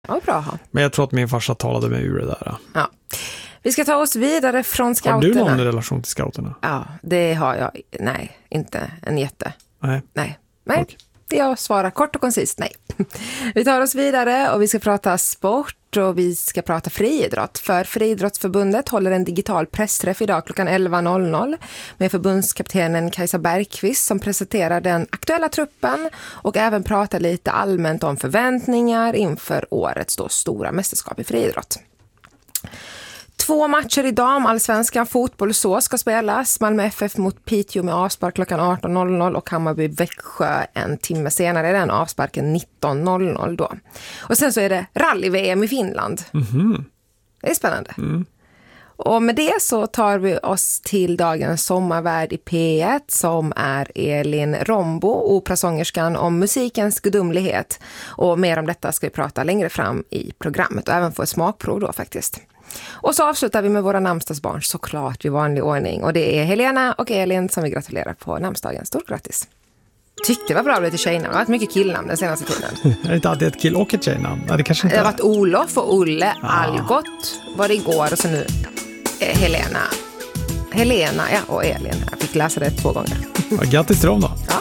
Ja, bra att ha. Men jag tror att min farsa talade mig ur det där. Ja. Vi ska ta oss vidare från scouterna. Har du någon relation till scouterna? Ja, det har jag. Nej, inte en jätte. Nej. Okay. Jag svarar kort och koncist nej. Vi tar oss vidare och vi ska prata sport och vi ska prata friidrott. För Friidrottsförbundet håller en digital pressträff idag klockan 11.00 med förbundskaptenen Kajsa Bergqvist som presenterar den aktuella truppen och även pratar lite allmänt om förväntningar inför årets då stora mästerskap i friidrott. 2 matcher i damallsvenskan fotboll så ska spelas. Malmö FF mot Piteå med avspark klockan 18.00 och Hammarby-Växjö en timme senare är den avsparken 19.00 då. Och sen så är det rally-VM i Finland. Mm-hmm. Det är spännande. Mm. Och med det så tar vi oss till dagens sommarvärd i P1 som är Elin Rombo, operasångerskan om musikens gudomlighet. Och mer om detta ska vi prata längre fram i programmet och även få ett smakprov då faktiskt. Och så avslutar vi med våra namnsdagsbarn såklart i vanlig ordning. Och det är Helena och Elin som vi gratulerar på namnsdagen. Stort grattis! Tyckte det var bra att bli till tjejnamn. Det har varit mycket killnamn den senaste tiden. Är det inte alltid ett kill- och ett tjejnamn? Nej, det kanske inte det har varit Olof och Olle, Algot var det igår och så nu Helena, ja, och Elin. Jag fick läsa det 2 gånger. Ja, grattis till dem då! Ja.